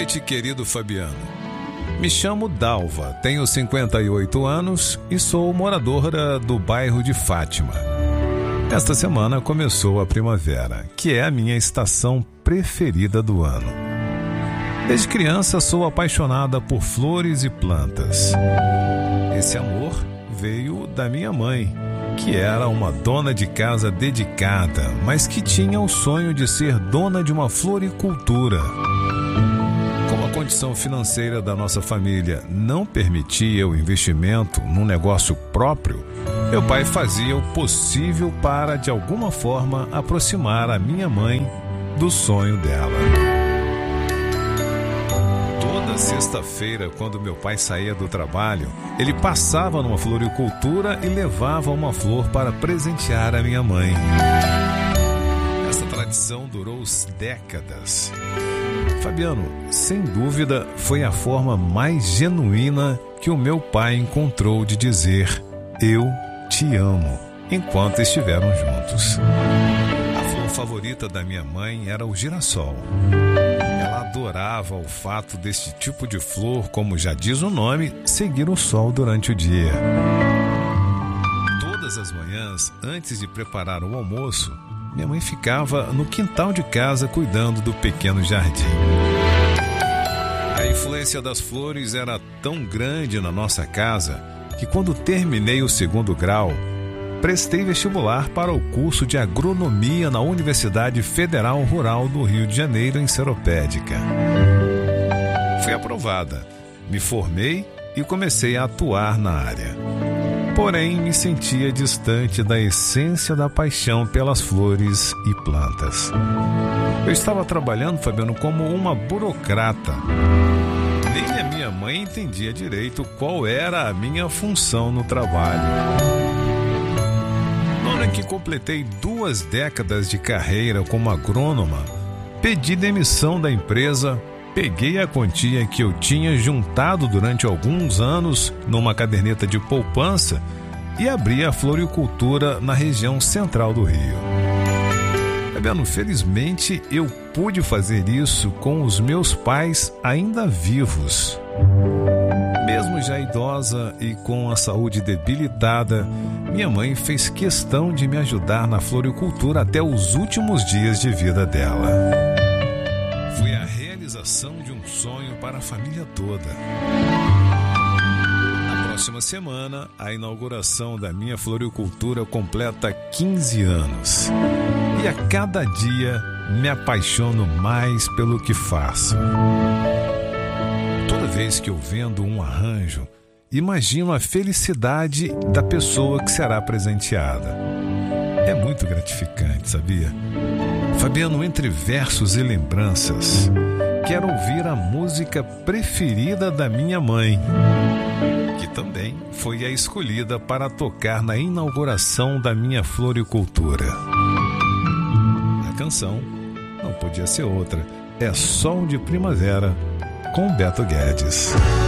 noite, querido Fabiano. Me chamo Dalva, tenho 58 anos e sou moradora do bairro de Fátima. Esta semana começou a primavera, que é a minha estação preferida do ano. Desde criança sou apaixonada por flores e plantas. Esse amor veio da minha mãe, que era uma dona de casa dedicada, mas que tinha o sonho de ser dona de uma floricultura. Como a condição financeira da nossa família não permitia o investimento num negócio próprio, meu pai fazia o possível para, de alguma forma, aproximar a minha mãe do sonho dela. Toda sexta-feira, quando meu pai saía do trabalho, ele passava numa floricultura e levava uma flor para presentear a minha mãe. Essa tradição durou décadas. Fabiano, sem dúvida, foi a forma mais genuína que o meu pai encontrou de dizer "eu te amo" enquanto estiveram juntos. A flor favorita da minha mãe era o girassol. Ela adorava o fato deste tipo de flor, como já diz o nome, seguir o sol durante o dia. Todas as manhãs, antes de preparar o almoço, minha mãe ficava no quintal de casa cuidando do pequeno jardim. A influência das flores era tão grande na nossa casa que, quando terminei o 2º grau, prestei vestibular para o curso de agronomia na Universidade Federal Rural do Rio de Janeiro, em Seropédica. Fui aprovada, me formei e comecei a atuar na área. Porém, me sentia distante da essência da paixão pelas flores e plantas. Eu estava trabalhando, Fabiano, como uma burocrata. Nem a minha mãe entendia direito qual era a minha função no trabalho. Na hora que completei 2 décadas de carreira como agrônoma, pedi demissão da empresa, peguei a quantia que eu tinha juntado durante alguns anos numa caderneta de poupança e abri a floricultura na região central do Rio. Fabiano, felizmente eu pude fazer isso com os meus pais ainda vivos. Mesmo já idosa e com a saúde debilitada, minha mãe fez questão de me ajudar na floricultura até os últimos dias de vida dela. Foi a realização de um sonho para a família toda. Na próxima semana, a inauguração da minha floricultura completa 15 anos. E a cada dia me apaixono mais pelo que faço. Toda vez que eu vendo um arranjo, imagino a felicidade da pessoa que será presenteada. É muito gratificante, sabia? Fabiano, entre versos e lembranças, quero ouvir a música preferida da minha mãe, que também foi a escolhida para tocar na inauguração da minha floricultura. A canção não podia ser outra, é Sol de Primavera, com Beto Guedes.